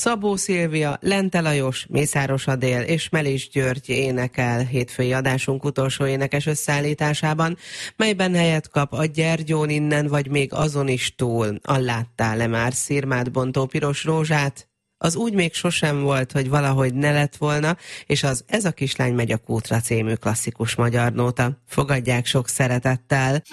Szabó Szilvia, Lente Lajos, Mészáros Adél és Melis György énekel hétfői adásunk utolsó énekes összeállításában, melyben helyet kap a Gyergyón innen vagy még azon is túl, a Láttál-e már szirmát bontó piros rózsát, az úgy még sosem volt, hogy valahogy ne lett volna, és az Ez a kislány megy a kútra című klasszikus magyar nóta. Fogadják sok szeretettel!